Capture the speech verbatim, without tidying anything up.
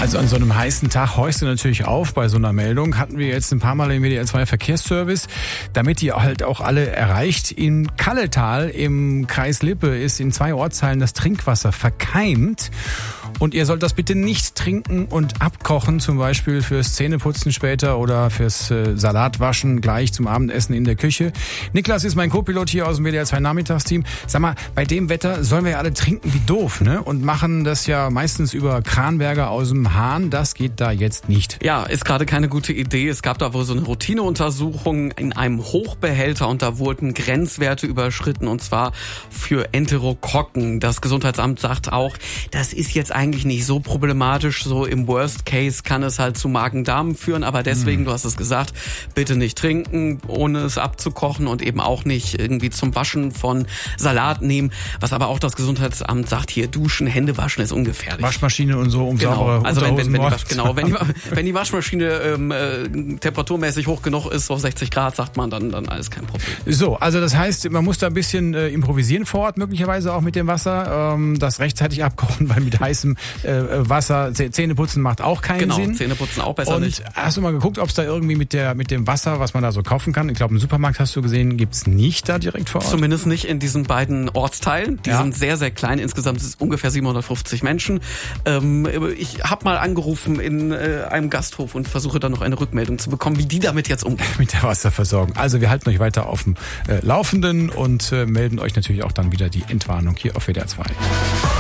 Also an so einem heißen Tag horchst du natürlich auf bei so einer Meldung. Hatten wir jetzt ein paar Mal im W D R zwei Verkehrsservice, damit ihr halt auch alle erreicht. In Kalletal im Kreis Lippe ist in zwei Ortsteilen das Trinkwasser verkeimt. Und ihr sollt das bitte nicht trinken und abkochen, zum Beispiel fürs Zähneputzen später oder fürs äh, Salatwaschen gleich zum Abendessen in der Küche. Niklas ist mein Co-Pilot hier aus dem W D R zwei Nachmittagsteam. Sag mal, bei dem Wetter sollen wir ja alle trinken wie doof, ne? Und machen das ja meistens über Kranberger aus dem Hahn. Das geht da jetzt nicht. Ja, ist gerade keine gute Idee. Es gab da wohl so eine Routineuntersuchung in einem Hochbehälter und da wurden Grenzwerte überschritten und zwar für Enterokokken. Das Gesundheitsamt sagt auch, das ist jetzt eigentlich nicht so problematisch. So im Worst Case kann es halt zu Magen-Darm führen, aber deswegen, mhm. du hast es gesagt, bitte nicht trinken, ohne es abzukochen und eben auch nicht irgendwie zum Waschen von Salat nehmen. Was aber auch das Gesundheitsamt sagt, hier duschen, Hände waschen ist ungefährlich. Waschmaschine und so um genau. saubere Also wenn, wenn, wenn, die Wasch, Unterhosen genau, wenn, die, wenn die Waschmaschine ähm, äh, temperaturmäßig hoch genug ist, so sechzig Grad, sagt man, dann, dann alles kein Problem. So, also das heißt, man muss da ein bisschen äh, improvisieren vor Ort, möglicherweise auch mit dem Wasser, ähm, das rechtzeitig abkochen, weil mit heißem äh, Wasser Zähneputzen macht auch keinen genau, Sinn. Genau, Zähneputzen auch besser und nicht. Hast du mal geguckt, ob es da irgendwie mit der mit dem Wasser, was man da so kaufen kann, ich glaube im Supermarkt hast du gesehen, gibt's nicht da direkt vor Ort? Zumindest nicht in diesen beiden Ortsteilen. Die ja. sind sehr, sehr klein. Insgesamt sind es ungefähr siebenhundertfünfzig Menschen. Ähm, ich habe mal angerufen in äh, einem Gasthof und versuche dann noch eine Rückmeldung zu bekommen, wie die damit jetzt umgehen. Mit der Wasserversorgung. Also wir halten euch weiter auf dem äh, Laufenden und äh, melden euch natürlich auch dann wieder die Entwarnung hier auf W D R zwei.